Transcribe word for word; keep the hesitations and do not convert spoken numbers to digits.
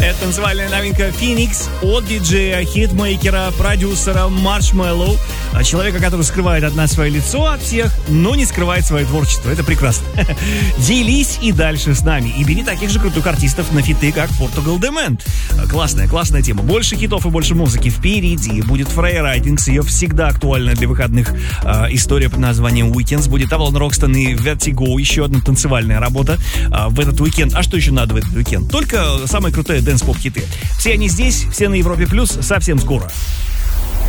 Это танцевальная новинка Phoenix от диджея, хитмейкера, продюсера Marshmello. Человека, который скрывает от нас свое лицо от всех, но не скрывает свое творчество. Это прекрасно. Делись и дальше с нами. И бери таких же крутых артистов на фиты, как Portugal The Man. Классная, классная тема. Больше хитов и больше музыки впереди. Будет Freya Writings, ее всегда актуальная для выходных э, история под названием Weekends. Будет Avalon Roxton и Vertigo, еще одна танцевальная работа э, в этот уикенд. А что еще надо в этот уикенд? Только самые крутые дэнс-поп хиты. Все они здесь, все на Европе Плюс, совсем скоро.